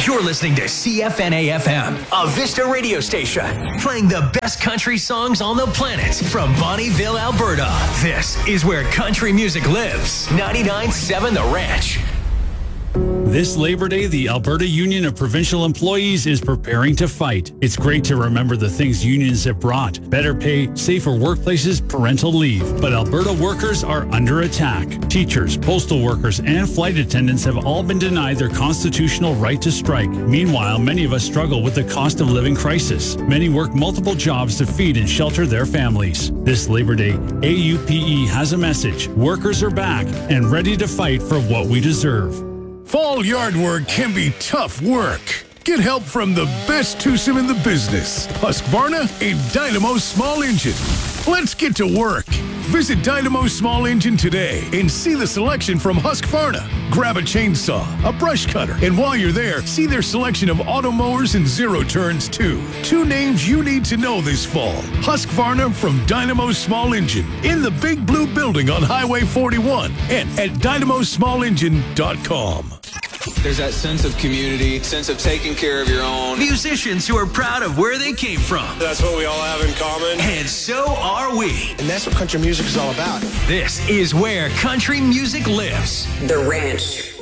You're listening to CFNA-FM, a Vista radio station, playing the best country songs on the planet from Bonnyville, Alberta. This is where country music lives. 99.7 The Ranch. This Labor Day, the Alberta Union of Provincial Employees is preparing to fight. It's great to remember the things unions have brought. Better pay, safer workplaces, parental leave. But Alberta workers are under attack. Teachers, postal workers, and flight attendants have all been denied their constitutional right to strike. Meanwhile, many of us struggle with the cost of living crisis. Many work multiple jobs to feed and shelter their families. This Labor Day, AUPE has a message. Workers are back and ready to fight for what we deserve. Fall yard work can be tough work. Get help from the best twosome in the business, Husqvarna and Dynamo Small Engine. Let's get to work. Visit Dynamo Small Engine today and see the selection from Husqvarna. Grab a chainsaw, a brush cutter, and while you're there, see their selection of auto mowers and zero turns too. Two names you need to know this fall. Husqvarna from Dynamo Small Engine in the Big Blue Building on Highway 41 and at dynamosmallengine.com. There's that sense of community, sense of taking care of your own. Musicians who are proud of where they came from. That's what we all have in common. And so are we. And that's what country music is all about. This is where country music lives. The Ranch.